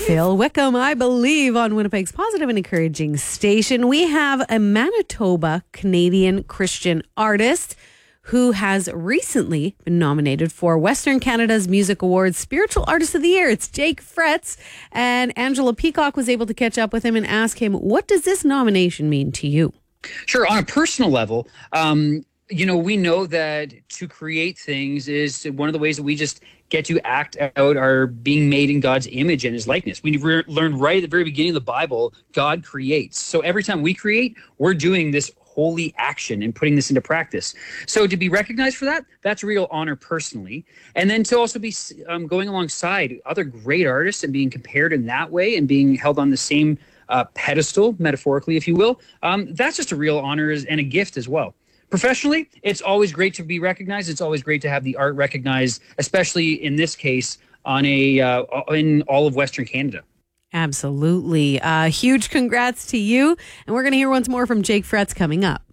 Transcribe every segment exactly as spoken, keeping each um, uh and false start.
Phil Wickham, I believe, on Winnipeg's positive and encouraging station. We have a Manitoba Canadian Christian artist who has recently been nominated for Western Canada's Music Awards Spiritual Artist of the Year. It's Jake Fretz, and Angela Peacock was able to catch up with him and ask him, what does this nomination mean to you? Sure. On a personal level, um, you know, we know that to create things is one of the ways that we just get to act out our being made in God's image and his likeness. We re- learned right at the very beginning of the Bible, God creates. So every time we create, we're doing this holy action and putting this into practice. So to be recognized for that, that's a real honor personally. And then to also be um, going alongside other great artists and being compared in that way and being held on the same uh, pedestal, metaphorically, if you will, um, that's just a real honor and a gift as well. Professionally, it's always great to be recognized. It's always great to have the art recognized, especially in this case, on a uh, in all of Western Canada. Absolutely. Uh, huge congrats to you. And we're going to hear once more from Jake Fretz coming up.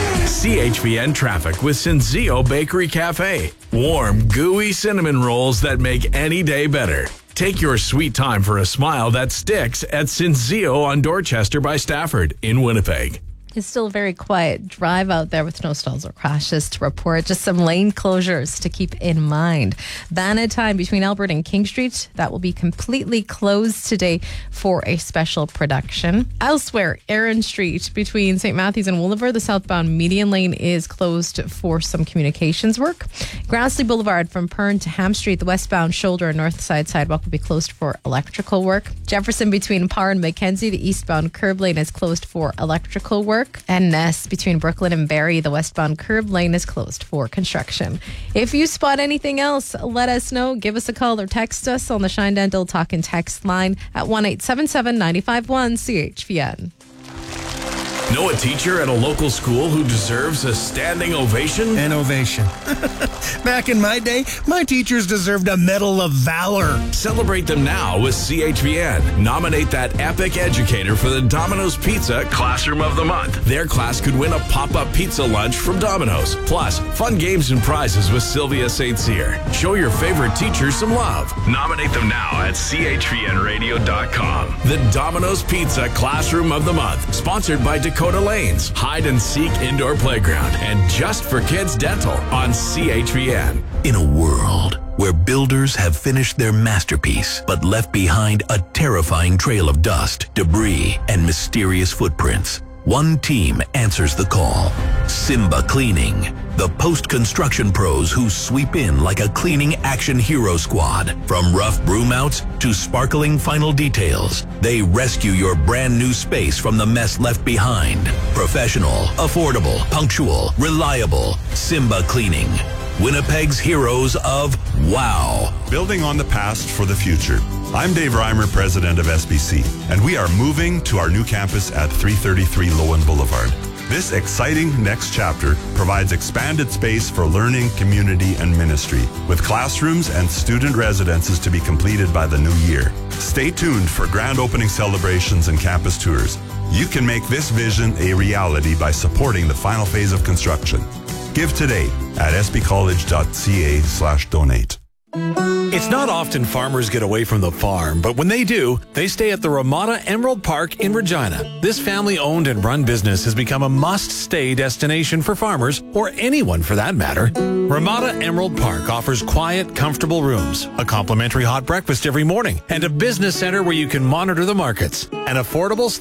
C H V N traffic with Senzio Bakery Cafe. Warm, gooey cinnamon rolls that make any day better. Take your sweet time for a smile that sticks at Senzio on Dorchester by Stafford in Winnipeg. It's still a very quiet drive out there with no stalls or crashes to report. Just some lane closures to keep in mind. Bannatyne between Albert and King Street, that will be completely closed today for a special production. Elsewhere, Erin Street between Saint Matthews and Wooliver, the southbound median lane is closed for some communications work. Grassley Boulevard from Pern to Ham Street, the westbound shoulder and north side sidewalk will be closed for electrical work. Jefferson between Parr and Mackenzie, the eastbound curb lane is closed for electrical work. And Ness between Brooklyn and Barrie, the westbound curb lane is closed for construction. If you spot anything else, let us know. Give us a call or text us on the Shine Dental Talk and Text line at one eight seven seven, nine five one, C H V N. Know a teacher at a local school who deserves a standing ovation? An ovation. Back in my day, my teachers deserved a Medal of Valor. Celebrate them now with C H V N. Nominate that epic educator for the Domino's Pizza Classroom of the Month. Their class could win a pop-up pizza lunch from Domino's. Plus, fun games and prizes with Sylvia Saint Cyr. Show your favorite teacher some love. Nominate them now at C H V N radio dot com. The Domino's Pizza Classroom of the Month. Sponsored by Dakota Lanes, Hide and Seek Indoor Playground, and Just for Kids Dental on C H V N. In a world where builders have finished their masterpiece but left behind a terrifying trail of dust, debris, and mysterious footprints, one team answers the call. Simba Cleaning, the post-construction pros who sweep in like a cleaning action hero squad. From rough broom outs to sparkling final details, they rescue your brand new space from the mess left behind. Professional, affordable, punctual, reliable. Simba Cleaning, Winnipeg's heroes of wow. Building on the past for the future. I'm Dave Reimer, president of S B C, and we are moving to our new campus at three thirty-three Lowen Boulevard. This exciting next chapter provides expanded space for learning, community, and ministry, with classrooms and student residences to be completed by the new year. Stay tuned for grand opening celebrations and campus tours. You can make this vision a reality by supporting the final phase of construction. Give today at s b college dot c a slash donate. It's not often farmers get away from the farm, but when they do, they stay at the Ramada Emerald Park in Regina. This family-owned and run business has become a must-stay destination for farmers, or anyone for that matter. Ramada Emerald Park offers quiet, comfortable rooms, a complimentary hot breakfast every morning, and a business center where you can monitor the markets. An affordable